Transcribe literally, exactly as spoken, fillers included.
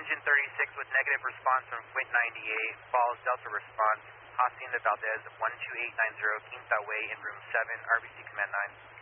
engine thirty-six with negative response from Quint ninety-eight, falls Delta response, Hacienda Valdez one two eight nine zero, Quinta Way in room seven, R B C Command nine.